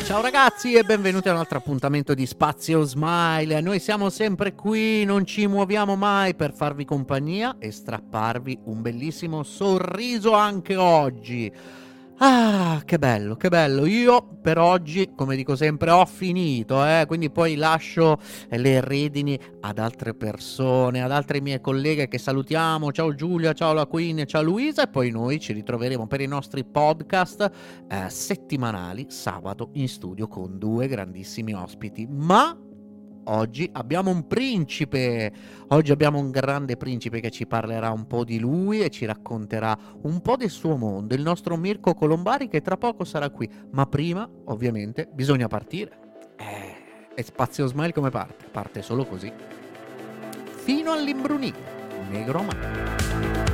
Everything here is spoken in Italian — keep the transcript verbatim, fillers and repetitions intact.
Ciao ragazzi e benvenuti a un altro appuntamento di Spazio Smile. Noi siamo sempre qui, non ci muoviamo mai per farvi compagnia e strapparvi un bellissimo sorriso anche oggi. Ah, che bello, che bello. Io per oggi, come dico sempre, ho finito, eh? Quindi poi lascio le redini ad altre persone, ad altre mie colleghe che salutiamo. Ciao Giulia, ciao la Queen, ciao Luisa, e poi noi ci ritroveremo per i nostri podcast eh, settimanali sabato in studio con due grandissimi ospiti. Ma oggi abbiamo un principe, oggi abbiamo un grande principe che ci parlerà un po' di lui e ci racconterà un po' del suo mondo, il nostro Mirko Colombari, che tra poco sarà qui, ma prima ovviamente bisogna partire. Eh, e Spazio Smile come parte? Parte solo così, fino all'imbrunire, negro amaro.